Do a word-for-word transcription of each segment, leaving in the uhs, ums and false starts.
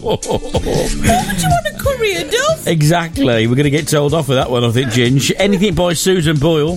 Why would you want a courier dove? Exactly. We're going to get told off with that one, I think, Ginge. Anything by Susan Boyle.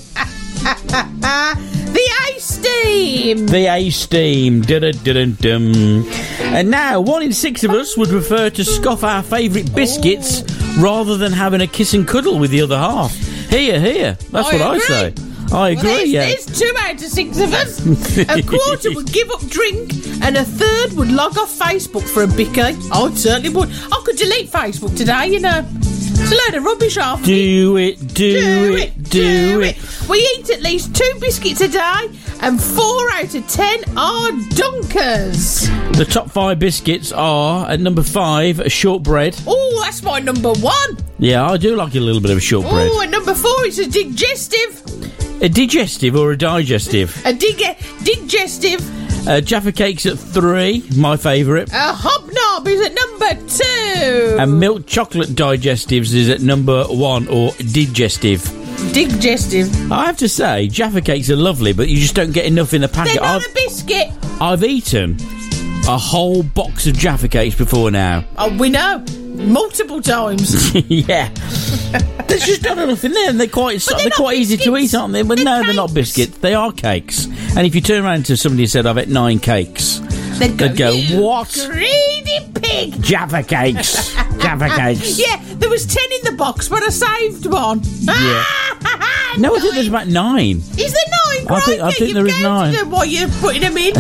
The A-Steam. The A-Steam. Dun-dun-dun-dun. And now, one in six of us would prefer to scoff our favourite biscuits oh. rather than having a kiss and cuddle with the other half. Here, here. That's I what agree. I say. I agree, well, there's, yeah. There's two out of six of us. A quarter would give up drink, and a third would log off Facebook for a bicky. I certainly would. I could delete Facebook today, you know. It's a load of rubbish off. Do it, do, do it, it, do, do it. it. We eat at least two biscuits a day, and four out of ten are dunkers. The top five biscuits are, at number five, a shortbread. Oh, that's my number one. Yeah, I do like a little bit of shortbread. Oh, at number four, it's a digestive. A digestive or a digestive? A dig- digestive. Uh, Jaffa Cakes at three, my favourite. A hobnob is at number two. And milk chocolate digestives is at number one, or digestive. Digestive. I have to say, Jaffa Cakes are lovely, but you just don't get enough in a packet. They're not I've, a biscuit. I've eaten a whole box of Jaffa Cakes before now. Oh, we know. Multiple times. Yeah. There's just not enough in there, and they're quite But they're, they're quite easy to biscuits. eat, aren't they? But They're no, cakes. they're not biscuits. They are cakes. And if you turn around to somebody and said, "I've ate nine cakes," They'd go, they'd go, "You "What? greedy pig." Jaffa Cakes. Jaffa Cakes. Yeah, there was ten in the box, but I saved one. Yeah. No, I think there's about nine. Is there nine? I think- I Crikey, think you've there is counted nine. them while you're putting them in.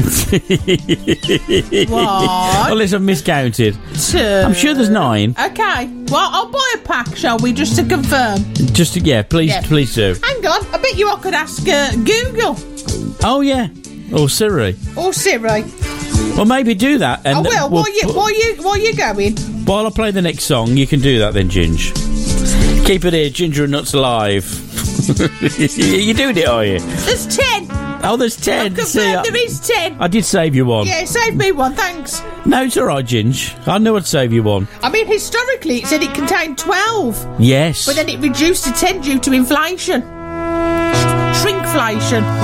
One. Unless I've miscounted. Two. I'm sure there's nine. Okay. Well, I'll buy a pack, shall we, just to confirm? Just to, yeah, please, Yeah. please do. Hang on. I bet you I could ask uh, Google Oh yeah, or Siri. or Siri. Well, maybe do that. And I will. we'll- while you, while you, while you're going. While I play the next song, you can do that then, Ginge. Keep it here, Ginger and Nuts Live. You're doing it, are you? There's ten. Oh, there's ten. I've See, confirmed I, there is ten. I did save you one. Yeah, save me one, thanks. No, it's all right, Ginge. I know I'd save you one. I mean, historically, it said it contained twelve, Yes. but then it reduced to ten due to inflation. Shrinkflation.